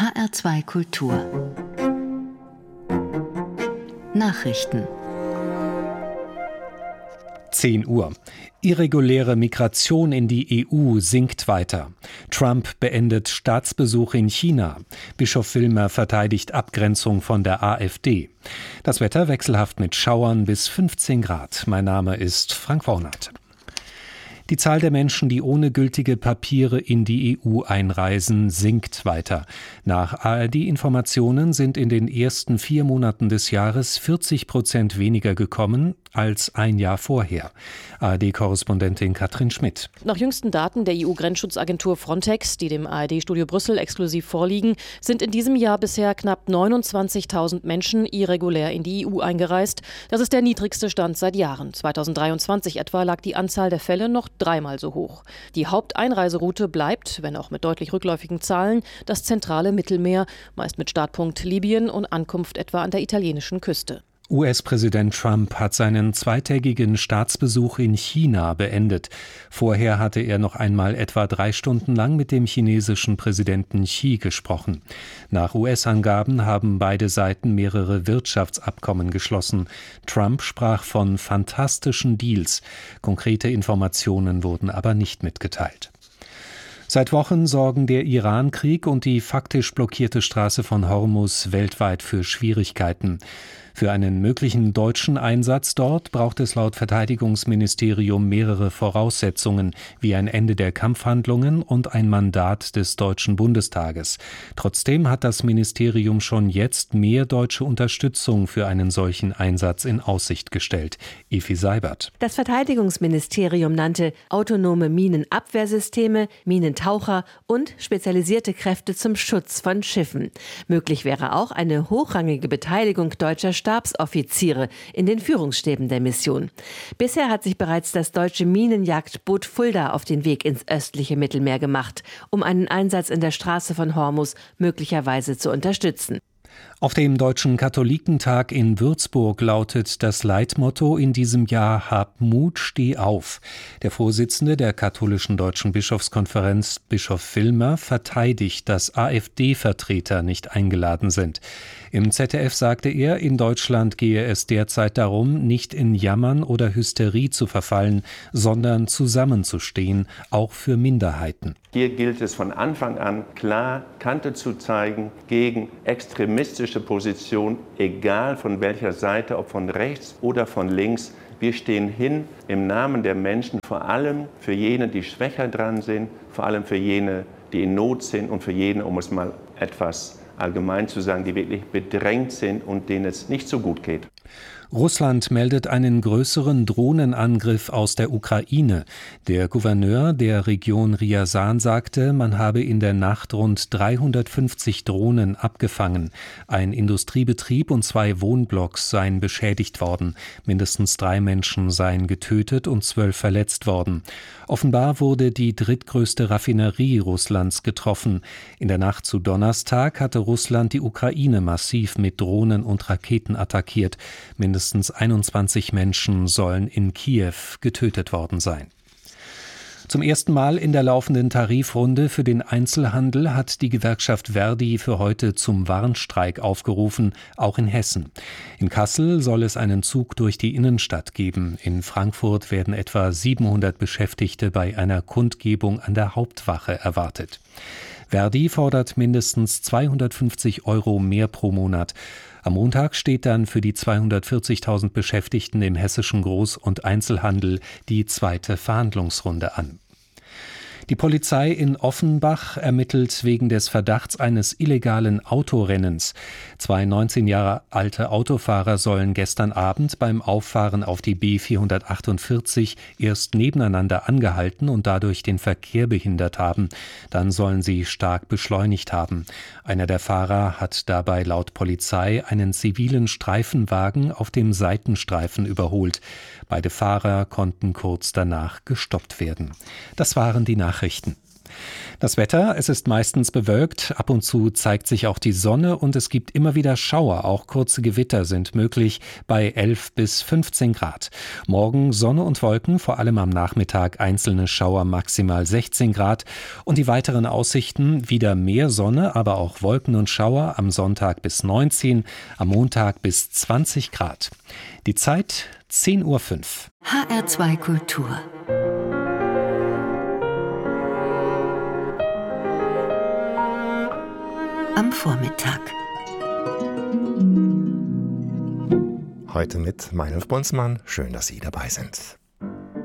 HR2 Kultur Nachrichten 10 Uhr. Irreguläre Migration in die EU sinkt weiter. Trump beendet Staatsbesuch in China. Bischof Wilmer verteidigt Abgrenzung von der AfD. Das Wetter wechselhaft mit Schauern bis 15 Grad. Mein Name ist Frank Wornert. Die Zahl der Menschen, die ohne gültige Papiere in die EU einreisen, sinkt weiter. Nach ARD-Informationen sind in den ersten 4 Monaten des Jahres 40% weniger gekommen als ein Jahr vorher. ARD-Korrespondentin Katrin Schmidt. Nach jüngsten Daten der EU-Grenzschutzagentur Frontex, die dem ARD-Studio Brüssel exklusiv vorliegen, sind in diesem Jahr bisher knapp 29.000 Menschen irregulär in die EU eingereist. Das ist der niedrigste Stand seit Jahren. 2023 etwa lag die Anzahl der Fälle noch 3-mal so hoch. Die Haupteinreiseroute bleibt, wenn auch mit deutlich rückläufigen Zahlen, das zentrale Mittelmeer, meist mit Startpunkt Libyen und Ankunft etwa an der italienischen Küste. US-Präsident Trump hat seinen zweitägigen Staatsbesuch in China beendet. Vorher hatte er noch einmal etwa 3 Stunden lang mit dem chinesischen Präsidenten Xi gesprochen. Nach US-Angaben haben beide Seiten mehrere Wirtschaftsabkommen geschlossen. Trump sprach von fantastischen Deals. Konkrete Informationen wurden aber nicht mitgeteilt. Seit Wochen sorgen der Iran-Krieg und die faktisch blockierte Straße von Hormuz weltweit für Schwierigkeiten. Für einen möglichen deutschen Einsatz dort braucht es laut Verteidigungsministerium mehrere Voraussetzungen, wie ein Ende der Kampfhandlungen und ein Mandat des Deutschen Bundestages. Trotzdem hat das Ministerium schon jetzt mehr deutsche Unterstützung für einen solchen Einsatz in Aussicht gestellt. Evi Seibert. Das Verteidigungsministerium nannte autonome Minenabwehrsysteme, Minentaucher und spezialisierte Kräfte zum Schutz von Schiffen. Möglich wäre auch eine hochrangige Beteiligung deutscher Stabsoffiziere in den Führungsstäben der Mission. Bisher hat sich bereits das deutsche Minenjagdboot Fulda auf den Weg ins östliche Mittelmeer gemacht, um einen Einsatz in der Straße von Hormuz möglicherweise zu unterstützen. Auf dem Deutschen Katholikentag in Würzburg lautet das Leitmotto in diesem Jahr: Hab Mut, steh auf. Der Vorsitzende der Katholischen Deutschen Bischofskonferenz, Bischof Wilmer, verteidigt, dass AfD-Vertreter nicht eingeladen sind. Im ZDF sagte er, in Deutschland gehe es derzeit darum, nicht in Jammern oder Hysterie zu verfallen, sondern zusammenzustehen, auch für Minderheiten. Hier gilt es von Anfang an klar Kante zu zeigen gegen extremistische Positionen, egal von welcher Seite, ob von rechts oder von links. Wir stehen hin im Namen der Menschen, vor allem für jene, die schwächer dran sind, vor allem für jene, die in Not sind und für jene, um es mal etwas allgemein zu sagen, die wirklich bedrängt sind und denen es nicht so gut geht. Russland meldet einen größeren Drohnenangriff aus der Ukraine. Der Gouverneur der Region Ryazan sagte, man habe in der Nacht rund 350 Drohnen abgefangen. Ein Industriebetrieb und 2 Wohnblocks seien beschädigt worden. Mindestens 3 Menschen seien getötet und 12 verletzt worden. Offenbar wurde die drittgrößte Raffinerie Russlands getroffen. In der Nacht zu Donnerstag hatte Russland die Ukraine massiv mit Drohnen und Raketen attackiert. Mindestens 21 Menschen sollen in Kiew getötet worden sein. Zum ersten Mal in der laufenden Tarifrunde für den Einzelhandel hat die Gewerkschaft Verdi für heute zum Warnstreik aufgerufen, auch in Hessen. In Kassel soll es einen Zug durch die Innenstadt geben. In Frankfurt werden etwa 700 Beschäftigte bei einer Kundgebung an der Hauptwache erwartet. Verdi fordert mindestens 250 € mehr pro Monat. Am Montag steht dann für die 240.000 Beschäftigten im hessischen Groß- und Einzelhandel die zweite Verhandlungsrunde an. Die Polizei in Offenbach ermittelt wegen des Verdachts eines illegalen Autorennens. 2 19 Jahre alte Autofahrer sollen gestern Abend beim Auffahren auf die B448 erst nebeneinander angehalten und dadurch den Verkehr behindert haben. Dann sollen sie stark beschleunigt haben. Einer der Fahrer hat dabei laut Polizei einen zivilen Streifenwagen auf dem Seitenstreifen überholt. Beide Fahrer konnten kurz danach gestoppt werden. Das waren die Nachrichten. Das Wetter, es ist meistens bewölkt, ab und zu zeigt sich auch die Sonne und es gibt immer wieder Schauer, auch kurze Gewitter sind möglich bei 11 bis 15 Grad. Morgen Sonne und Wolken, vor allem am Nachmittag einzelne Schauer, maximal 16 Grad. Und die weiteren Aussichten, wieder mehr Sonne, aber auch Wolken und Schauer, am Sonntag bis 19, am Montag bis 20 Grad. Die Zeit 10:05 Uhr. HR2 Kultur. Am Vormittag. Heute mit Meinolf Bunzmann. Schön, dass Sie dabei sind.